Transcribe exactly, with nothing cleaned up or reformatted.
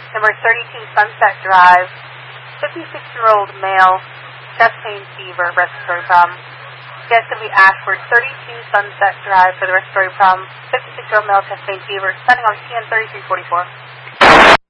Number thirty-two, Sunset Drive, fifty-six-year-old male, chest pain, fever, respiratory problem. Yes, going to be Ashford, thirty-two Sunset Drive for the respiratory problem, fifty-six-year-old male, chest pain, fever, sending on T N thirty-three forty-four.